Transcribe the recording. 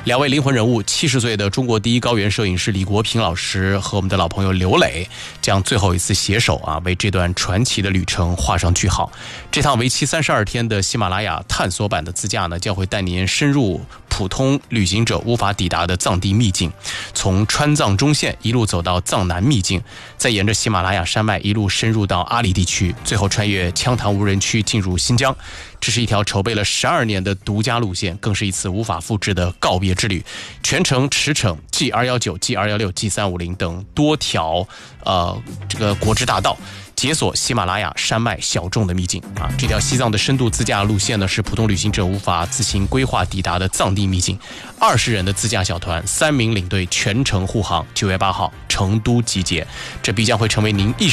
两位灵魂人物，70岁的中国第一高原摄影师李国平老师和我们的老朋友刘磊，将最后一次携手为这段传奇的旅程画上句号。这趟为期32天的喜马拉雅探索版的自驾呢，将会带您深入普通旅行者无法抵达的藏地秘境，从川藏中线一路走到藏南秘境，再沿着喜马拉雅山脉一路深入到阿里地区，最后穿越羌塘无人区进入新疆。这是一条筹备了12年的独家路线，更是一次无法复制的告别之旅。全程驰骋 G219、G216、G350 等多条这个国之大道，解锁喜马拉雅山脉小众的秘境这条西藏的深度自驾路线呢，是普通旅行者无法自行规划抵达的藏地秘境。20人的自驾小团，3名领队全程护航，9月8号成都集结，这必将会成为您一